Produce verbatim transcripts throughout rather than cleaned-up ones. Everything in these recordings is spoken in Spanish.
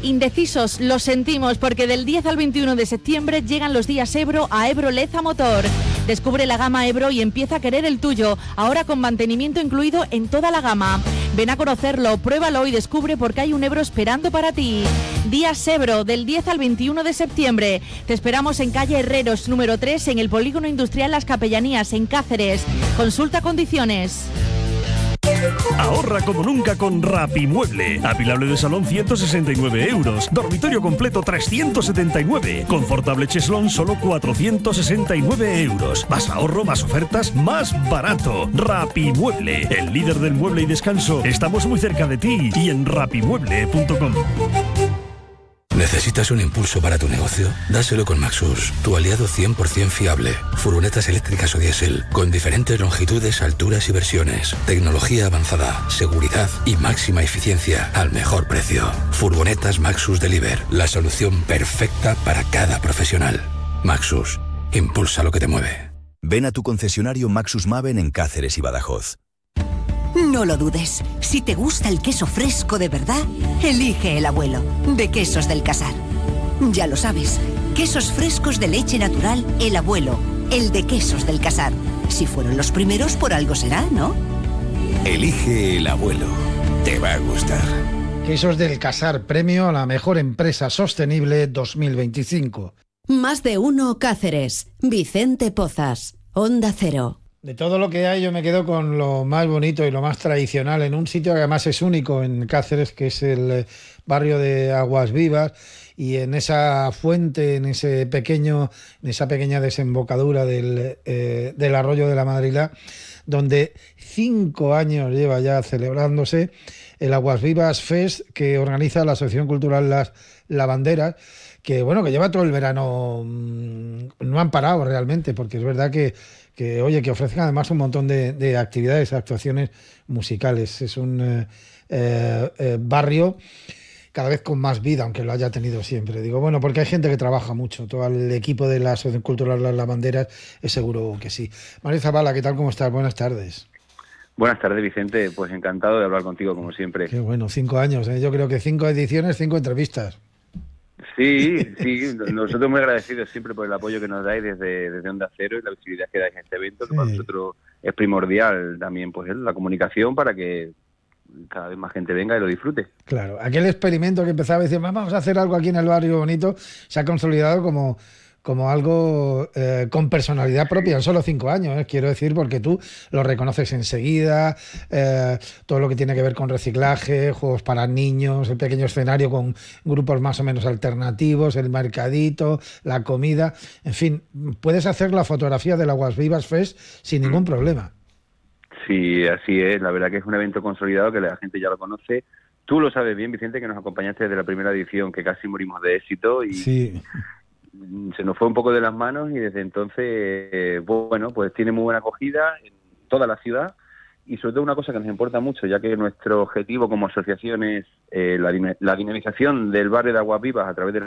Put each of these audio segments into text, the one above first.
Indecisos, lo sentimos, porque del diez al veintiuno de septiembre llegan los días Ebro a Ebro Leza Motor. Descubre la gama Ebro y empieza a querer el tuyo, ahora con mantenimiento incluido en toda la gama. Ven a conocerlo, pruébalo y descubre por qué hay un Ebro esperando para ti. Días Ebro, del diez al veintiuno de septiembre. Te esperamos en calle Herreros, número tres, en el Polígono Industrial Las Capellanías, en Cáceres. Consulta condiciones. Ahorra como nunca con Rapimueble. Apilable de salón ciento sesenta y nueve euros. Dormitorio completo trescientos setenta y nueve. Confortable cheslón solo cuatrocientos sesenta y nueve euros. Más ahorro, más ofertas, más barato. Rapimueble, el líder del mueble y descanso. Estamos muy cerca de ti y en rapimueble punto com. ¿Necesitas un impulso para tu negocio? Dáselo con Maxus, tu aliado cien por ciento fiable. Furgonetas eléctricas o diésel, con diferentes longitudes, alturas y versiones. Tecnología avanzada, seguridad y máxima eficiencia al mejor precio. Furgonetas Maxus Deliver, la solución perfecta para cada profesional. Maxus, impulsa lo que te mueve. Ven a tu concesionario Maxus Maven en Cáceres y Badajoz. No lo dudes. Si te gusta el queso fresco de verdad, elige El Abuelo, de Quesos del Casar. Ya lo sabes, quesos frescos de leche natural, El Abuelo, el de Quesos del Casar. Si fueron los primeros, por algo será, ¿no? Elige El Abuelo. Te va a gustar. Quesos del Casar, premio a la mejor empresa sostenible dos mil veinticinco. Más de uno Cáceres. Vicente Pozas, Onda Cero. De todo lo que hay yo me quedo con lo más bonito y lo más tradicional en un sitio que además es único en Cáceres, que es el barrio de Aguas Vivas, y en esa fuente, en ese pequeño, en esa pequeña desembocadura del, eh, del arroyo de la Madrila, donde cinco años lleva ya celebrándose el Aguas Vivas Fest, que organiza la Asociación Cultural Las Lavanderas, que bueno, que lleva todo el verano, no han parado realmente, porque es verdad que que oye, que ofrecen además un montón de, de actividades, actuaciones musicales. Es un eh, eh, barrio cada vez con más vida, aunque lo haya tenido siempre. Digo, bueno, porque hay gente que trabaja mucho. Todo el equipo de la Asociación Cultural Las Lavanderas es seguro que sí. Mario Zavala, ¿qué tal? ¿Cómo estás? Buenas tardes. Buenas tardes, Vicente. Pues encantado de hablar contigo, como siempre. Qué bueno, cinco años. ¿eh? Yo creo que cinco ediciones, cinco entrevistas. Sí, sí, nosotros muy agradecidos siempre por el apoyo que nos dais desde, desde Onda Cero y la visibilidad que dais en este evento, que sí. Para nosotros es primordial también pues la comunicación para que cada vez más gente venga y lo disfrute. Claro, aquel experimento que empezaba a decir, vamos a hacer algo aquí en el barrio bonito, se ha consolidado como... como algo eh, con personalidad propia en solo cinco años, eh, quiero decir, porque tú lo reconoces enseguida, eh, todo lo que tiene que ver con reciclaje, juegos para niños, el pequeño escenario con grupos más o menos alternativos, el mercadito, la comida, en fin, puedes hacer la fotografía del Aguas Vivas Fest sin ningún problema. Sí, así es, la verdad que es un evento consolidado que la gente ya lo conoce. Tú lo sabes bien, Vicente, que nos acompañaste desde la primera edición, que casi morimos de éxito y... Sí. Se nos fue un poco de las manos y desde entonces, eh, bueno, pues tiene muy buena acogida en toda la ciudad y sobre todo una cosa que nos importa mucho, ya que nuestro objetivo como asociación es eh, la, la dinamización del barrio de Aguas Vivas a través de...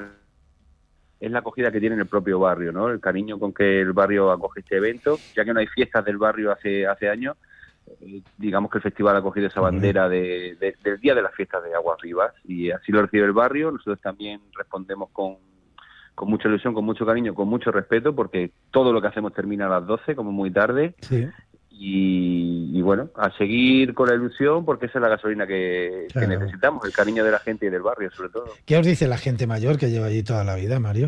es la acogida que tiene en el propio barrio, ¿no? El cariño con que el barrio acoge este evento, ya que no hay fiestas del barrio hace hace años, eh, digamos que el festival ha cogido esa bandera de, de, del día de las fiestas de Aguas Vivas y así lo recibe el barrio. Nosotros también respondemos con con mucha ilusión, con mucho cariño, con mucho respeto, porque todo lo que hacemos termina a las doce, como muy tarde, sí. y, y bueno, a seguir con la ilusión, porque esa es la gasolina que, claro. que necesitamos, el cariño de la gente y del barrio, sobre todo. ¿Qué os dice la gente mayor que lleva allí toda la vida, Mario?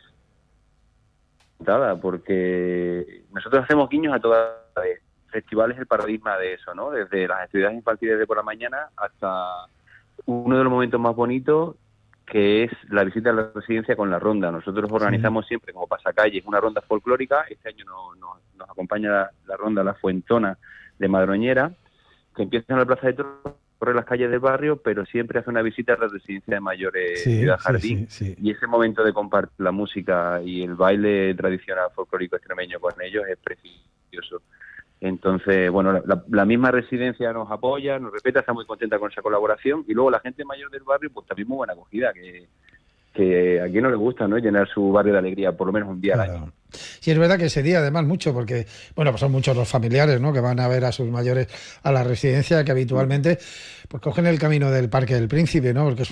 Nada, porque nosotros hacemos guiños a todas las festivales, el paradigma de eso, ¿no? Desde las actividades infantiles de por la mañana hasta uno de los momentos más bonitos, que es la visita a la residencia con la ronda. Nosotros organizamos sí. siempre como pasacalles una ronda folclórica. Este año no, no, nos acompaña la, la ronda La Fuentona de Madroñera, que empieza en la Plaza de Toros, corre las calles del barrio, pero siempre hace una visita a la residencia de mayores sí, Ciudad Jardín. Sí, sí, sí. Y ese momento de compartir la música y el baile tradicional folclórico extremeño con ellos es precioso. Entonces, bueno, la, la misma residencia nos apoya, nos respeta, está muy contenta con esa colaboración y luego la gente mayor del barrio, pues también muy buena acogida, que, que a quien no le gusta, ¿no? Llenar su barrio de alegría, por lo menos un día claro. al año. Sí, es verdad que ese día además mucho, porque bueno, pues son muchos los familiares, ¿no? Que van a ver a sus mayores a la residencia, que habitualmente pues cogen el camino del Parque del Príncipe, ¿no? Porque es